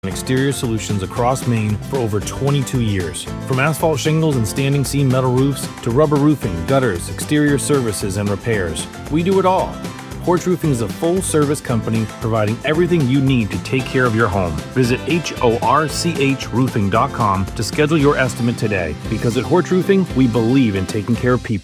and exterior solutions across Maine for over 22 years. From asphalt shingles and standing seam metal roofs to rubber roofing, gutters, exterior services, and repairs, we do it all. Horch Roofing is a full-service company providing everything you need to take care of your home. Visit HORCHroofing.com to schedule your estimate today, because at Horch Roofing, we believe in taking care of people.